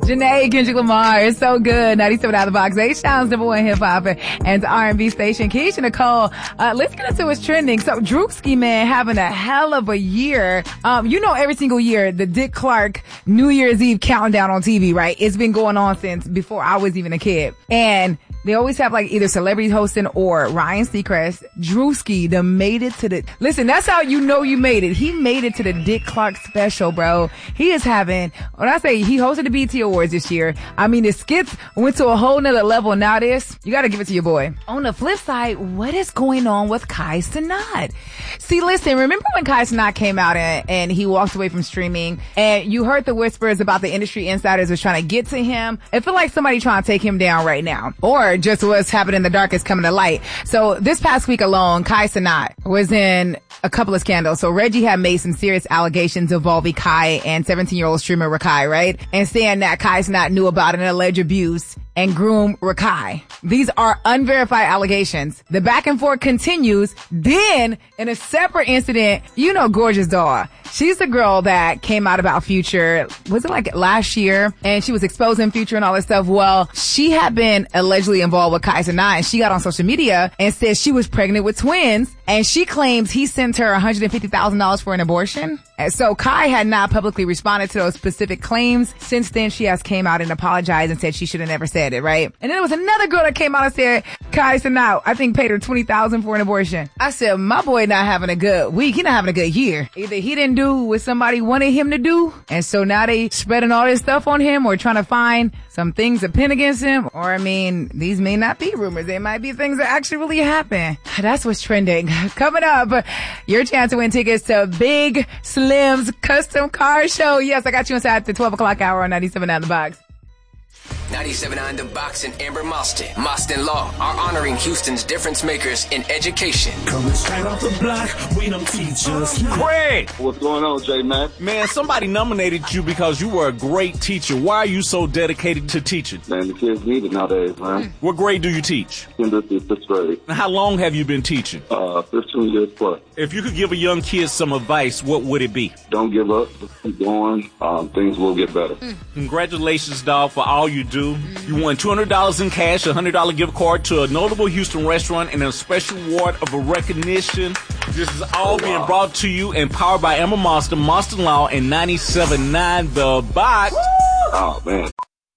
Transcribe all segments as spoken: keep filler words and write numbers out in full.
Janae, Kendrick Lamar, it's so good. ninety-seven out of the box. A-Town's number one hip hop and R and B station. Keisha Nicole, uh, let's get into what's trending. So Drewski, man, having a hell of a year. Um, you know, every single year, the Dick Clark New Year's Eve countdown on T V, right? It's been going on since before I was even a kid. And they always have like either celebrities hosting or Ryan Seacrest. Drewski, the made it to the, listen, that's how you know you made it. He made it to the Dick Clark special, bro. He is having, when I say he hosted the B E T Awards this year, I mean, the skits went to a whole nother level. Now this, you gotta give it to your boy. On the flip side, what is going on with Kai Cenat? See, listen, remember when Kai Cenat came out and, and he walked away from streaming and you heard the whispers about the industry insiders was trying to get to him? It feel like somebody trying to take him down right now. Or just what's happening in the dark is coming to light. So this past week alone, Kai Cenat was in a couple of scandals. So Reggie had made some serious allegations involving Kai and seventeen-year-old streamer Rakai, right? And saying that Kai Cenat knew about an alleged abuse and groom Rakai. These are unverified allegations. The back and forth continues. Then, in a separate incident, you know Gorgeous Doll. She's the girl that came out about Future, was it like last year? And she was exposing Future and all this stuff. Well, she had been allegedly involved with Kai Cenat, and she got on social media and said she was pregnant with twins. And she claims he sent her one hundred fifty thousand dollars for an abortion. And so Kai had not publicly responded to those specific claims. Since then, she has came out and apologized and said she should have never said it, right? And then there was another girl that came out and said Kai Cenat, I think, paid her twenty thousand dollars for an abortion. I said, my boy not having a good week. He not having a good year. Either he didn't do what somebody wanted him to do, and so now they spreading all this stuff on him or trying to find some things to pin against him. Or, I mean, these may not be rumors. They might be things that actually really happen. That's what's trending. Coming up, your chance to win tickets to Big Slim's Custom Car Show. Yes, I got you inside the twelve o'clock hour on ninety-seven out of the box. ninety-seven on the box and Amber Moston. Moston Law are honoring Houston's difference makers in education. Coming straight off the block, we don't teach us. Craig! What's going on, J-Man? Man, somebody nominated you because you were a great teacher. Why are you so dedicated to teaching? Man, the kids need it nowadays, man. What grade do you teach? Kinder through fifth grade. How long have you been teaching? Uh, fifteen years plus. If you could give a young kid some advice, what would it be? Don't give up. Just keep going. Um, things will get better. Mm. Congratulations, dog, for all you do. You won two hundred dollars in cash, a one hundred dollars gift card to a notable Houston restaurant, and a special award of a recognition. This is all oh, being wow. brought to you and powered by Amber Moston, Moston Law, and ninety-seven point nine The Box. Woo! Oh, man.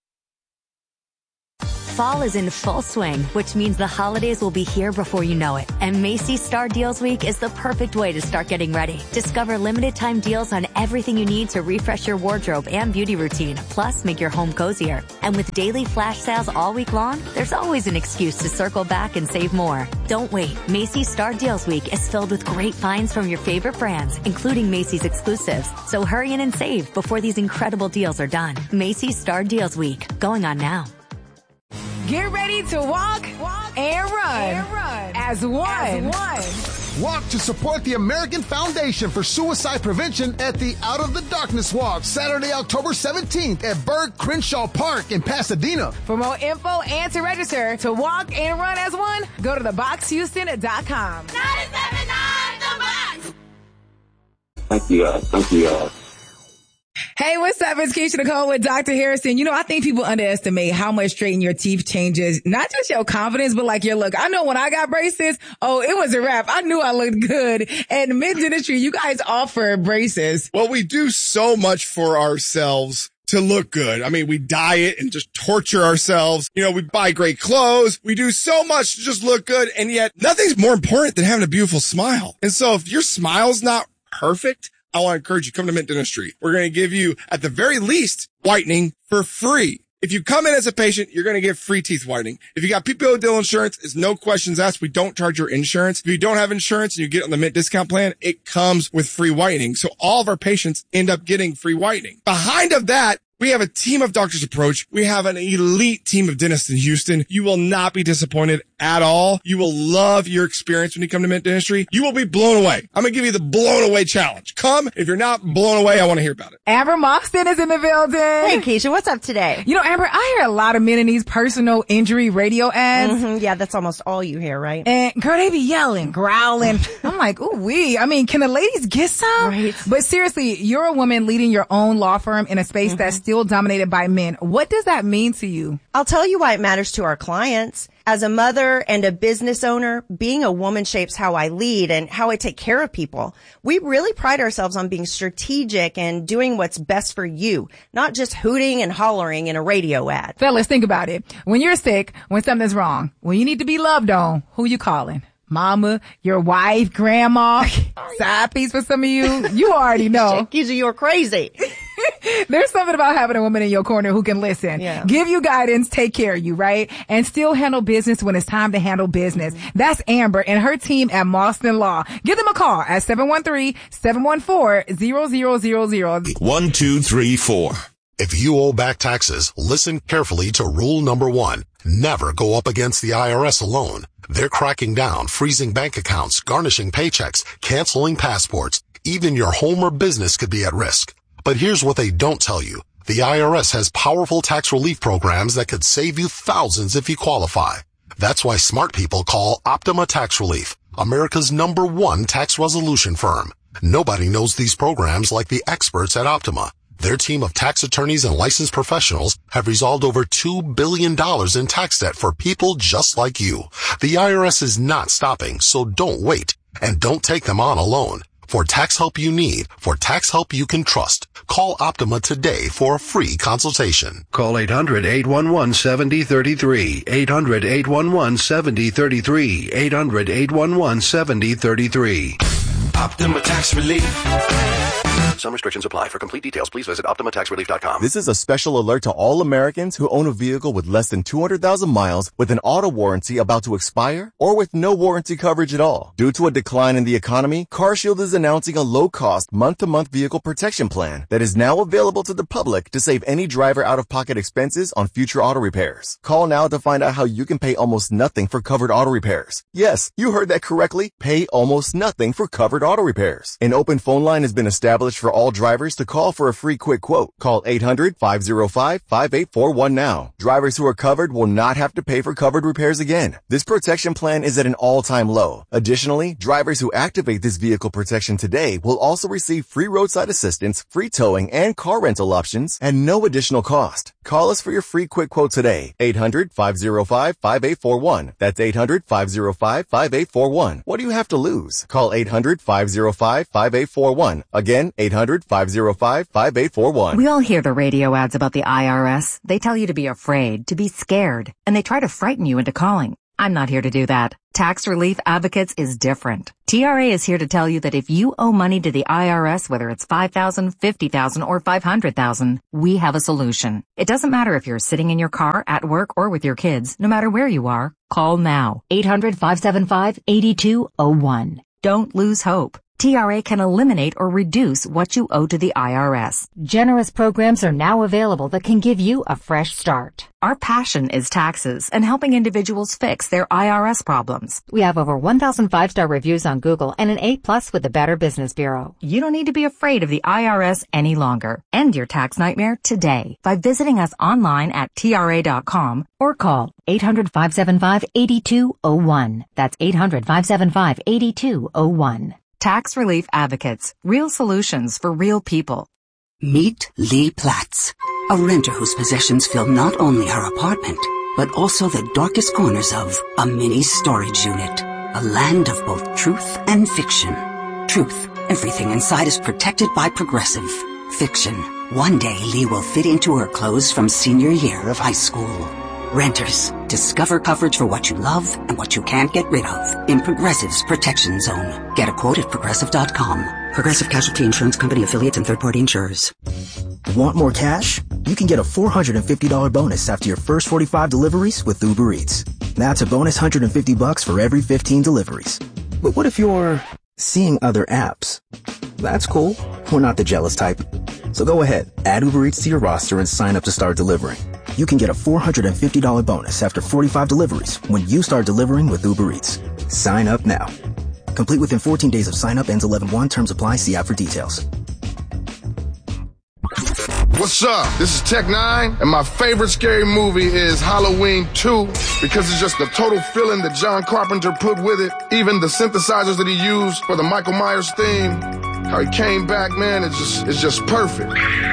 Fall is in full swing, which means the holidays will be here before you know it. And Macy's Star Deals Week is the perfect way to start getting ready. Discover limited time deals on everything you need to refresh your wardrobe and beauty routine, plus make your home cozier. And with daily flash sales all week long, there's always an excuse to circle back and save more. Don't wait. Macy's Star Deals Week is filled with great finds from your favorite brands, including Macy's exclusives. So hurry in and save before these incredible deals are done. Macy's Star Deals Week, going on now. Get ready to walk, walk and, run and run as one. As one. Walk to support the American Foundation for Suicide Prevention at the Out of the Darkness Walk, Saturday, October seventeenth at Burke Crenshaw Park in Pasadena. For more info and to register to walk and run as one, go to the box houston dot com. ninety-seven point nine The Box. Thank you, guys. Thank you, guys. Hey, what's up? It's Keisha Nicole with Doctor Harrison. You know, I think people underestimate how much straightening your teeth changes, not just your confidence, but like your look. I know when I got braces, oh, it was a wrap. I knew I looked good. And Mid Dentistry, you guys offer braces. Well, we do so much for ourselves to look good. I mean, we diet and just torture ourselves. You know, we buy great clothes. We do so much to just look good. And yet nothing's more important than having a beautiful smile. And so if your smile's not perfect, I want to encourage you, come to Mint Dentistry. We're going to give you, at the very least, whitening for free. If you come in as a patient, you're going to get free teeth whitening. If you got P P O deal insurance, it's no questions asked. We don't charge your insurance. If you don't have insurance and you get on the Mint discount plan, it comes with free whitening. So all of our patients end up getting free whitening. Behind of that, we have a team of doctors approach. We have an elite team of dentists in Houston. You will not be disappointed at all. You will love your experience when you come to Mint Dentistry. You will be blown away. I'm going to give you the blown away challenge. Come. If you're not blown away, I want to hear about it. Amber Mofston is in the building. Hey, Keisha, what's up today? You know, Amber, I hear a lot of men in these personal injury radio ads. Mm-hmm. Yeah, that's almost all you hear, right? And girl, they be yelling, growling. I'm like, ooh wee. I mean, can the ladies get some? Right. But seriously, you're a woman leading your own law firm in a space mm-hmm. that's still dominated by men. What does that mean to you? I'll tell you why it matters to our clients. As a mother and a business owner, being a woman shapes how I lead and how I take care of people. We really pride ourselves on being strategic and doing what's best for you, not just hooting and hollering in a radio ad. Fellas, think about it. When you're sick, when something's wrong, when you need to be loved on, who you calling? Mama, your wife, grandma, side piece for some of you. You already know. Keisha, you're crazy. There's something about having a woman in your corner who can listen, yeah. give you guidance, take care of you, right? And still handle business when it's time to handle business. That's Amber and her team at Mofston Law. Give them a call at seven one three, seven one four, zero zero zero zero. One, two, three, four. If you owe back taxes, listen carefully to rule number one. Never go up against the I R S alone. They're cracking down, freezing bank accounts, garnishing paychecks, canceling passports. Even your home or business could be at risk. But here's what they don't tell you. The I R S has powerful tax relief programs that could save you thousands if you qualify. That's why smart people call Optima Tax Relief, America's number one tax resolution firm. Nobody knows these programs like the experts at Optima. Their team of tax attorneys and licensed professionals have resolved over two billion dollars in tax debt for people just like you. The I R S is not stopping, so don't wait. And don't take them on alone. For tax help you need, for tax help you can trust, call Optima today for a free consultation. Call eight hundred, eight one one, seven zero three three. eight hundred, eight one one, seven zero three three. eight hundred, eight one one, seven zero three three. Optima Tax Relief. Some restrictions apply. For complete details, please visit Optima Tax Relief dot com. This is a special alert to all Americans who own a vehicle with less than two hundred thousand miles with an auto warranty about to expire or with no warranty coverage at all. Due to a decline in the economy, CarShield is announcing a low-cost month-to-month vehicle protection plan that is now available to the public to save any driver out-of-pocket expenses on future auto repairs. Call now to find out how you can pay almost nothing for covered auto repairs. Yes, you heard that correctly. Pay almost nothing for covered auto repairs. An open phone line has been established for all drivers to call for a free quick quote. Call eight hundred, five oh five, five eight four one now. Drivers who are covered will not have to pay for covered repairs again. This protection plan is at an all-time low. Additionally, drivers who activate this vehicle protection today will also receive free roadside assistance, free towing, and car rental options at no additional cost. Call us for your free quick quote today. eight hundred, five oh five, five eight four one. That's eight hundred, five oh five, five eight four one. What do you have to lose? Call eight hundred, five oh five, five eight four one. Again, eight hundred, five oh five, five eight four one. We all hear the radio ads about the I R S. They tell you to be afraid, to be scared, and they try to frighten you into calling. I'm not here to do that. Tax Relief Advocates is different. T R A is here to tell you that if you owe money to the I R S, whether it's five thousand dollars, fifty thousand dollars, or five hundred thousand dollars, we have a solution. It doesn't matter if you're sitting in your car, at work, or with your kids. No matter where you are, call now. eight hundred, five seven five, eight two zero one. Don't lose hope. T R A can eliminate or reduce what you owe to the I R S. Generous programs are now available that can give you a fresh start. Our passion is taxes and helping individuals fix their I R S problems. We have over one thousand five-star reviews on Google and an A plus with the Better Business Bureau. You don't need to be afraid of the I R S any longer. End your tax nightmare today by visiting us online at T R A dot com or call eight hundred, five seven five, eight two zero one. That's eight hundred, five seven five, eight two zero one. Tax Relief Advocates. Real solutions for real people. Meet Lee Platts, a renter whose possessions fill not only her apartment, but also the darkest corners of a mini storage unit. A land of both truth and fiction. Truth. Everything inside is protected by Progressive. Fiction. One day Lee will fit into her clothes from senior year of high school. Renters, discover coverage for what you love and what you can't get rid of in Progressive's Protection Zone. Get a quote at Progressive dot com. Progressive Casualty Insurance Company affiliates and third-party insurers. Want more cash? You can get a four hundred fifty dollars bonus after your first forty-five deliveries with Uber Eats. That's a bonus one hundred fifty bucks for every fifteen deliveries. But what if you're seeing other apps? That's cool. We're not the jealous type. So go ahead, add Uber Eats to your roster and sign up to start delivering. you can get a four hundred fifty dollars bonus after forty-five deliveries when you start delivering with Uber Eats. Sign up now. Complete within fourteen days of sign up. Ends eleven one. Terms apply. See app for details. What's up? This is Tech Nine, and my favorite scary movie is Halloween two because it's just the total feeling that John Carpenter put with it. Even the synthesizers that he used for the Michael Myers theme, how he came back, man, it's just it's just perfect.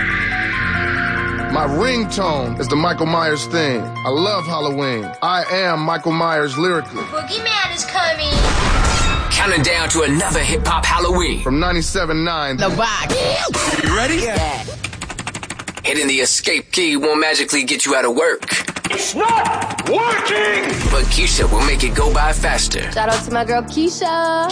My ringtone is the Michael Myers theme. I love Halloween. I am Michael Myers lyrically. Boogeyman is coming. Counting down to another hip-hop Halloween. From ninety-seven point nine. The Box. You ready? Yeah. Hitting the escape key won't magically get you out of work. It's not working! But Keisha will make it go by faster. Shout out to my girl Keisha.